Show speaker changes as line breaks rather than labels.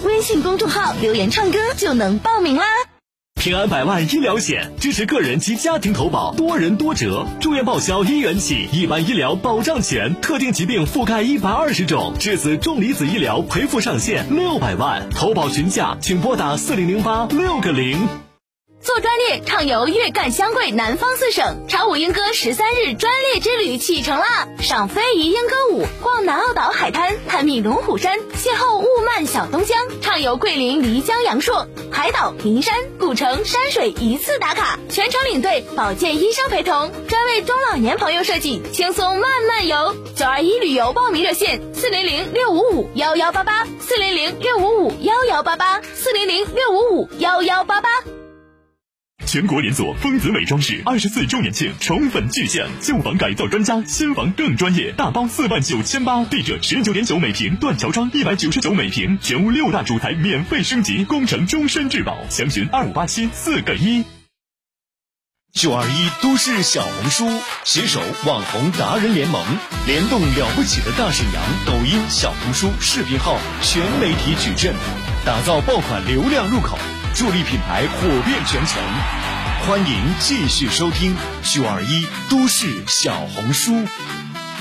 微信公众号留言唱歌就能报名啦。
平安百万医疗险支持个人及家庭投保，多人多折，住院报销1元起，一般医疗保障险，特定疾病覆盖120种，致死重离子医疗赔付上限600万，投保询价请拨打4008-6个0。
做专列畅游粤赣湘桂南方4省，长舞莺歌13日专列之旅启程啦！赏非遗莺歌舞，逛南澳岛海滩，探秘龙虎山，邂逅雾漫小东江，畅游桂林漓江阳朔，海岛、名山、古城、山水一次打卡，全程领队，保健医生陪同，专为中老年朋友设计，轻松慢慢游。921旅游报名热线：400-655-1188，400-655-1188，400-655-1188。
全国连锁丰子美装饰24周年庆宠粉巨献，旧房改造专家，新房更专业，大包49800，地者19.9每平，断桥窗199每平，全屋6大主材免费升级，工程终身质保，详询2587-4个1。
921都市小红书携手网红达人联盟，联动了不起的大沈阳抖音、小红书视频号全媒体矩阵，打造爆款流量入口，助力品牌火遍全城。欢迎继续收听921都市小红书。